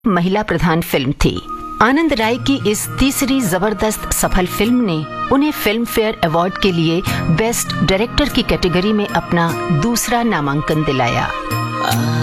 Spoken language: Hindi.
महिला प्रधान फिल्म थी। आनंद राय की इस तीसरी जबरदस्त सफल फिल्म ने उन्हें फिल्म फेयर अवार्ड के लिए बेस्ट डायरेक्टर की कैटेगरी में अपना दूसरा नामांकन दिलाया।